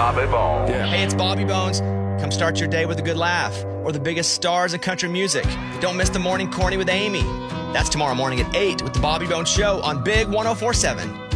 Bobby Bones. Yeah. Hey, it's Bobby Bones. Come start your day with a good laugh or the biggest stars in country music. Don't miss the Morning Corny with Amy. That's tomorrow morning at 8 with the Bobby Bones Show on Big 104.7.